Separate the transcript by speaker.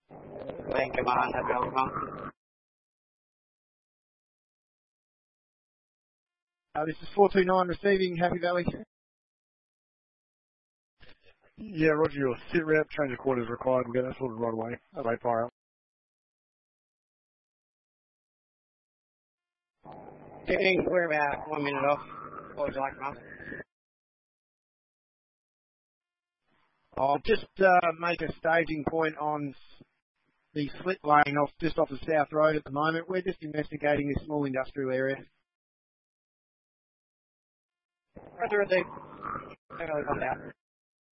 Speaker 1: Lane Commander, Belmont.
Speaker 2: This is 429 receiving, Happy Valley.
Speaker 3: Yeah, roger, your sit rep, change of quarters required. We'll get that sorted right away. Away, fire up.
Speaker 1: We're about 1 minute off. What would you like, Mum?
Speaker 2: I'll just make a staging point on the slip lane just off the South Road at the moment. We're just investigating this small industrial area.
Speaker 1: Roger, I've gone down.